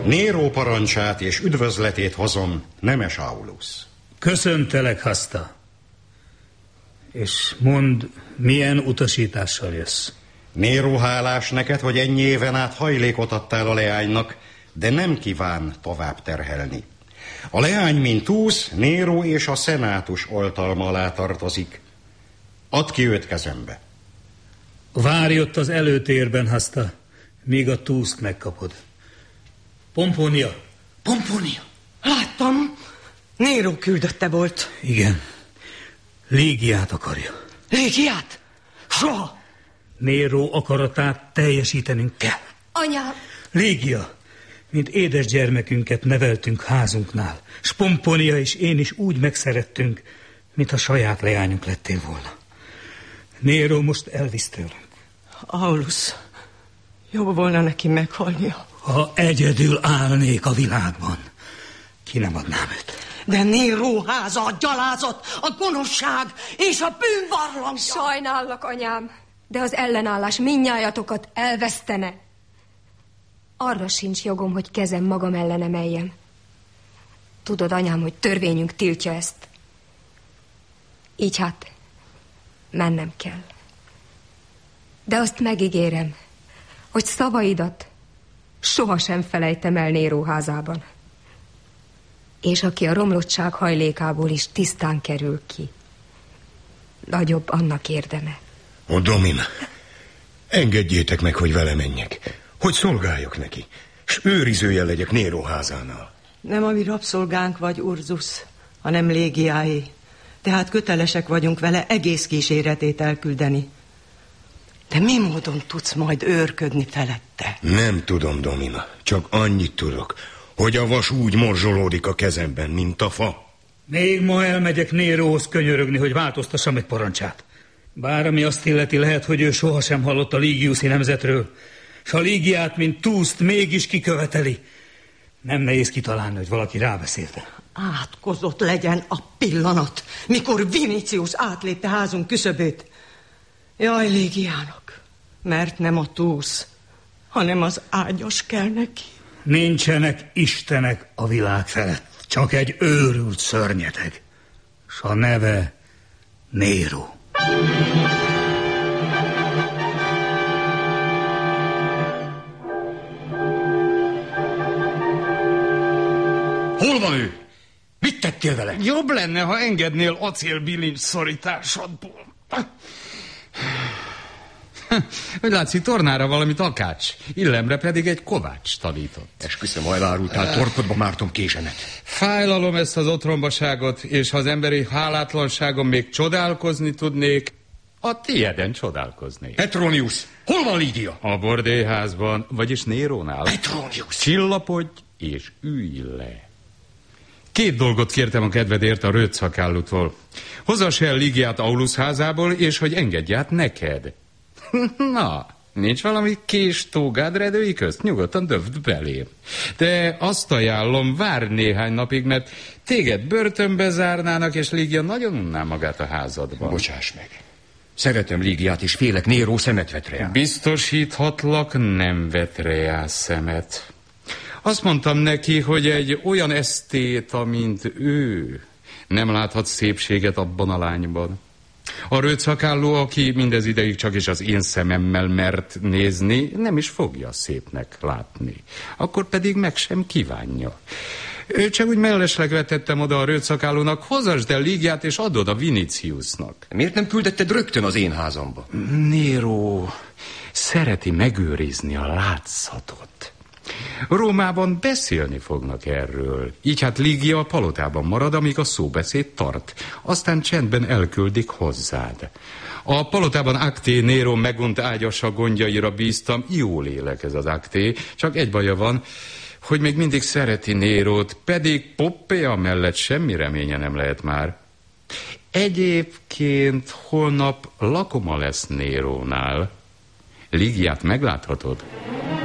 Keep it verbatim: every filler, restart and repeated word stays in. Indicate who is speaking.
Speaker 1: Néró parancsát és üdvözletét hozom, nemes Aulus.
Speaker 2: Köszöntelek, Haszta. És mondd, milyen utasítással jössz?
Speaker 1: Néró hálás neked, hogy ennyi éven át hajlékot adtál a leánynak, de nem kíván tovább terhelni. A leány, mint túsz, Néró és a szenátus oltalma alá tartozik. Add ki őt kezembe.
Speaker 2: Várj ott az előtérben, Haszta, míg a túszt megkapod. Pompónia! Pompónia!
Speaker 3: Láttam. Néró küldötte volt.
Speaker 2: Igen. Légiát akarja.
Speaker 3: Légiát? Soha!
Speaker 2: Néró akaratát teljesítenünk kell.
Speaker 4: Anyám!
Speaker 2: Légia, mint édes gyermekünket neveltünk házunknál, s Pomponia és én is úgy megszerettünk, mintha saját leányunk lettél volna. Néró most elvisz tőlünk.
Speaker 3: Aulus, jó volna neki meghalnia.
Speaker 2: Ha egyedül állnék a világban, ki nem adnám őt.
Speaker 3: De Néró háza a gyalázat, a gonoszság és a bűnbarlangja.
Speaker 4: Sajnállak, anyám, de az ellenállás mindnyájatokat elvesztene. Arra sincs jogom, hogy kezem magam ellen emeljem. Tudod, anyám, hogy törvényünk tiltja ezt. Így hát mennem kell. De azt megígérem, hogy szavaidat sohasem felejtem el Néró házában. És aki a romlottság hajlékából is tisztán kerül ki, nagyobb annak érdeme.
Speaker 5: Ó, Domina, engedjétek meg, hogy vele menjek, hogy szolgáljak neki, s őrizője legyek Néró házánál.
Speaker 3: Nem a mi rabszolgánk vagy, Urzus, hanem légiáé. Tehát kötelesek vagyunk vele egész kíséretét elküldeni. De mi módon tudsz majd őrködni felette?
Speaker 5: Nem tudom, Domina, csak annyit tudok, hogy a vas úgy morzsolódik a kezemben, mint a fa.
Speaker 2: Még ma elmegyek Néróhoz könyörögni, hogy változtassam egy parancsát. Bár ami azt illeti, lehet, hogy ő sohasem hallott a Ligiuszi nemzetről, s a Ligiát, mint túszt, mégis kiköveteli. Nem nehéz kitalálni, hogy valaki rábeszélte.
Speaker 3: Átkozott legyen a pillanat, mikor Vinicius átlépte házunk küszöbét. Jaj, Légiának, mert nem a túsz, hanem az ágyas kell neki.
Speaker 2: Nincsenek istenek a világ felett, csak egy őrült szörnyeteg, s a neve Néró.
Speaker 6: Hol van ő? Mit tettél vele?
Speaker 7: Jobb lenne, ha engednél acélbilincs szorításodból.
Speaker 6: Hogy látszik, tornára valamit akács, illemre pedig egy kovács tanított.
Speaker 5: Esküszöm, ha elárultál, torkodba mártom késemet.
Speaker 6: Fájlalom ezt az otrombaságot, és ha az emberi hálátlanságon még csodálkozni tudnék, a tieden csodálkoznék.
Speaker 5: Petronius, hol van Lídia?
Speaker 6: A bordélyházban, vagyis Nérónál.
Speaker 5: Petronius!
Speaker 6: Csillapodj és ülj le. Két dolgot kértem a kedvedért a rödszakállútól. Hozass el Ligiát Aulus házából, és hogy engedj át neked. Na, nincs valami kés tógád redői közt? Nyugodtan döfd belém. De azt ajánlom, várj néhány napig, mert téged börtönbe zárnának, és Ligia nagyon unná magát a házadban.
Speaker 5: Bocsáss meg. Szeretem Ligiát, és félek, Néró szemet vet rá.
Speaker 6: Biztosíthatlak, nem vet rá szemet. Azt mondtam neki, hogy egy olyan esztéta, mint ő, nem láthat szépséget abban a lányban. A rödszakálló, aki mindez ideig csak is az én szememmel mert nézni, nem is fogja szépnek látni. Akkor pedig meg sem kívánja. Ő csak úgy mellesleg vetettem oda a rödszakállónak, hozasd el Ligiát és adod a Viniciusnak.
Speaker 5: Miért nem küldetted rögtön az én házamba?
Speaker 6: Néró szereti megőrizni a látszatot. Rómában beszélni fognak erről. Így hát Ligia a palotában marad, amíg a szóbeszéd tart. Aztán csendben elküldik hozzád. A palotában Akté Néró megunt ágyasa gondjaira bíztam. Jó lélek ez az Akté, csak egy baja van, hogy még mindig szereti Nérót, pedig Poppea mellett semmi reménye nem lehet már. Egyébként holnap lakoma lesz Nérónál. Ligiát megláthatod?